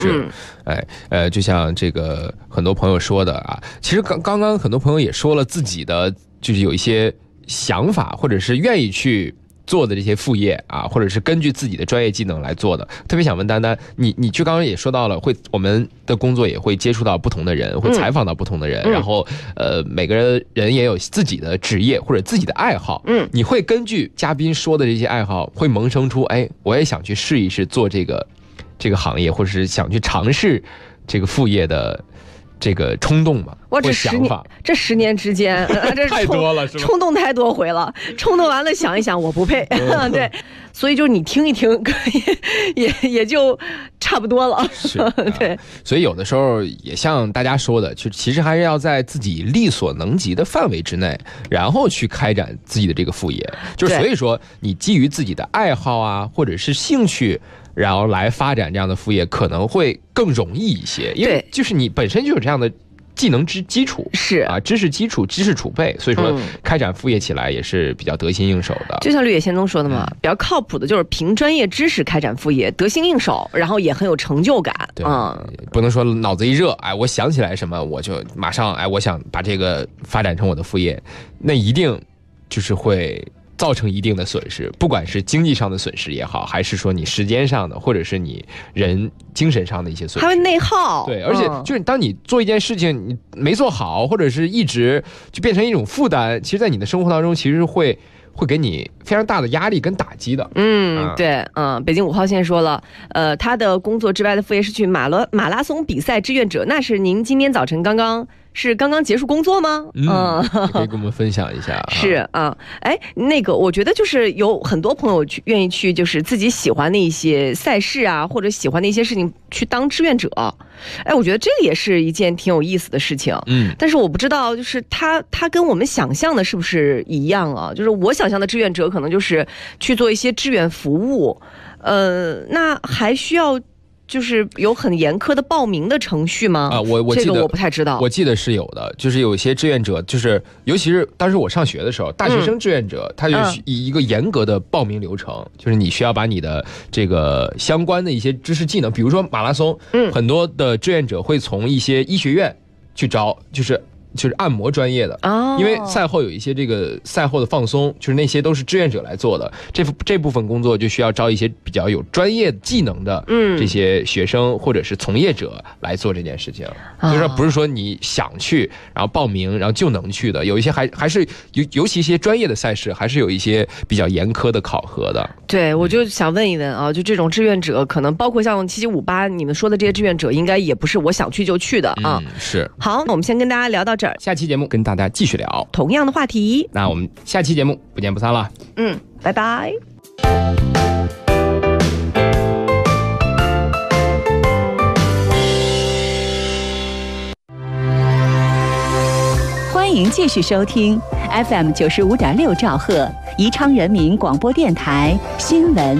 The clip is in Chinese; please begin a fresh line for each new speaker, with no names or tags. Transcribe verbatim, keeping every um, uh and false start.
嗯，
哎，呃，就像这个很多朋友说的啊，其实刚刚刚很多朋友也说了自己的，就是有一些想法，或者是愿意去做的这些副业啊，或者是根据自己的专业技能来做的。特别想问丹丹，你你就刚刚也说到了，会我们的工作也会接触到不同的人，会采访到不同的人，
嗯、
然后呃，每个人人也有自己的职业或者自己的爱好。
嗯，
你会根据嘉宾说的这些爱好，会萌生出哎，我也想去试一试做这个这个行业，或者是想去尝试这个副业的这个冲动嘛？
哇，这十年，这十年之间，这
太多了，是吧？
冲动太多回了，冲动完了想一想，我不配，对，所以就是你听一听，可以也也就差不多了，
是，对。所以有的时候也像大家说的，就其实还是要在自己力所能及的范围之内，然后去开展自己的这个副业。就是所以说，你基于自己的爱好啊，或者是兴趣，然后来发展这样的副业，可能会更容易一些，因为就是你本身就有这样的技能之基础，
是
啊，知识基础、知识储备，所以说开展副业起来也是比较得心应手的。
就像绿野仙踪说的嘛，嗯、比较靠谱的就是凭专业知识开展副业，得心应手，然后也很有成就感。
对，嗯，不能说脑子一热，哎，我想起来什么我就马上，哎，我想把这个发展成我的副业，那一定就是会造成一定的损失，不管是经济上的损失也好，还是说你时间上的，或者是你人精神上的一些损失，
还会内耗。
对，而且就是当你做一件事情你没做好，或者是一直就变成一种负担，其实在你的生活当中其实会会给你非常大的压力跟打击的。
嗯，嗯对，嗯，北京五号线说了，呃，他的工作之外的副业是去马拉马拉松比赛志愿者，那是您今天早晨刚刚是刚刚结束工作吗？
嗯，可以跟我们分享一下。
是啊，哎，那个我觉得就是有很多朋友去愿意去，就是自己喜欢的一些赛事啊，或者喜欢的一些事情去当志愿者。哎，我觉得这个也是一件挺有意思的事情。
嗯，
但是我不知道，就是他他跟我们想象的是不是一样啊？就是我想象的志愿者可能就是去做一些志愿服务，呃，那还需要就是有很严苛的报名的程序吗？
啊，我我记得
这个我不太知道。
我记得是有的，就是有些志愿者，就是尤其是当时我上学的时候，大学生志愿者，嗯、他就以一个严格的报名流程，嗯、就是你需要把你的这个相关的一些知识技能，比如说马拉松，
嗯，
很多的志愿者会从一些医学院去招，就是就是按摩专业的，
哦，
因为赛后有一些这个赛后的放松，就是那些都是志愿者来做的，这这部分工作就需要招一些比较有专业技能的这些学生或者是从业者来做这件事情，
嗯、
所以说不是说你想去然后报名然后就能去的，有一些还还是尤尤其一些专业的赛事还是有一些比较严苛的考核的。
对，我就想问一问啊，就这种志愿者，可能包括像七七五八你们说的这些志愿者，应该也不是我想去就去的啊。
嗯、是。
好，那我们先跟大家聊到这儿，
下期节目跟大家继续聊
同样的话题。
那我们下期节目不见不散了。
嗯，拜拜。
欢迎继续收听 F M 九十五点六兆赫宜昌人民广播电台新闻